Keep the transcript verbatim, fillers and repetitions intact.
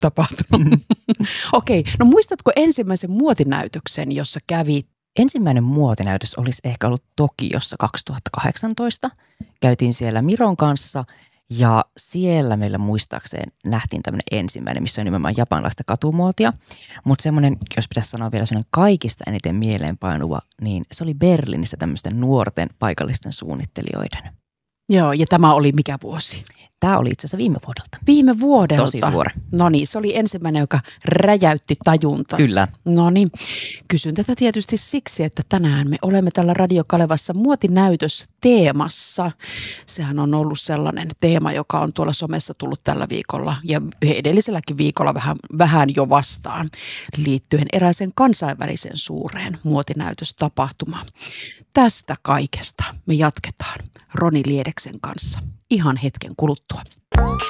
tapahtunut. Okei, okay, no muistatko ensimmäisen muotinäytöksen, jossa kävit? Ensimmäinen muotinäytös olisi ehkä ollut Tokiossa kaksituhattakahdeksantoista. Käytiin siellä Miron kanssa ja siellä meillä muistaakseen nähtiin tämmöinen ensimmäinen, missä on nimenomaan japanlaista katumuotia. Mutta semmoinen, jos pitäisi sanoa vielä semmoinen kaikista eniten mieleenpainuva, niin se oli Berliinissä tämmöisten nuorten paikallisten suunnittelijoiden. Joo, ja tämä oli mikä vuosi? Tämä oli itse asiassa viime vuodelta. Viime vuodelta? Tosi tuore. No niin, se oli ensimmäinen, joka räjäytti tajuntas. Kyllä. No niin, kysyn tätä tietysti siksi, että tänään me olemme tällä Radio Kalevassa muotinäytös teemassa. Sehän on ollut sellainen teema, joka on tuolla somessa tullut tällä viikolla ja edelliselläkin viikolla vähän, vähän jo vastaan liittyen erääseen kansainvälisen suureen muotinäytöstapahtumaan. Tästä kaikesta me jatketaan Roni Liedeksen kanssa ihan hetken kuluttua.